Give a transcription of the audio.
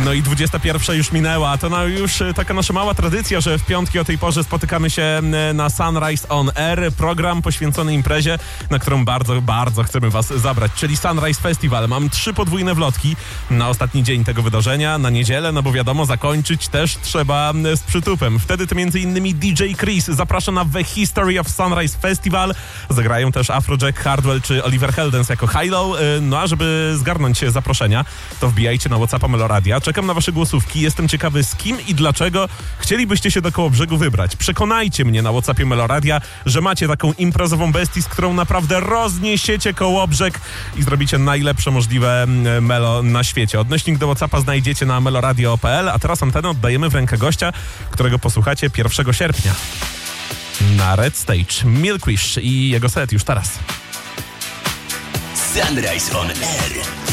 No i 21 już minęła. To już taka nasza mała tradycja, że w piątki o tej porze spotykamy się na Sunrise on Air. Program poświęcony imprezie, na którą bardzo, bardzo chcemy was zabrać, czyli Sunrise Festival. Mam 3 podwójne wlotki na ostatni dzień tego wydarzenia, na niedzielę, no bo wiadomo, zakończyć też trzeba z przytupem. Wtedy to m.in. DJ Chris zaprasza na The History of Sunrise Festival. Zagrają też Afrojack, Hardwell czy Oliver Heldens jako Hilo. No a żeby zgarnąć zaproszenia, to wbijajcie na WhatsAppa Meloradia. Czekam na wasze głosówki. Jestem ciekawy, z kim i dlaczego chcielibyście się do Kołobrzegu wybrać. Przekonajcie mnie na WhatsAppie Meloradia, że macie taką imprezową bestię, z którą naprawdę rozniesiecie Kołobrzeg i zrobicie najlepsze możliwe melo na świecie. Odnośnik do WhatsAppa znajdziecie na meloradio.pl, a teraz antenę oddajemy w rękę gościa, którego posłuchacie 1 sierpnia na Red Stage. Milkwish i jego set już teraz. Sunrise on Air.